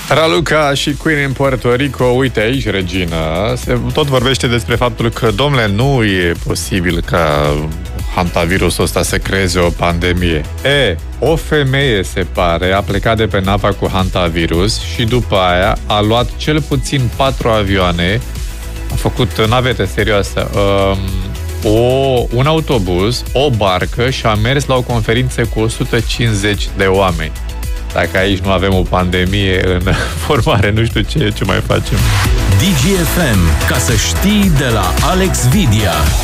Raluca și Queen în Puerto Rico. Uite aici, Regina, se tot vorbește despre faptul că, domnule, nu e posibil ca hantavirusul ăsta să creeze o pandemie. O femeie, se pare, a plecat de pe nava cu hantavirus și după aia a luat cel puțin 4 avioane, a făcut navete serioasă, un autobuz, o barcă și a mers la o conferință cu 150 de oameni. Dacă aici nu avem o pandemie în formare, nu știu ce mai facem. DGFM, ca să știi, de la Alex Vidia.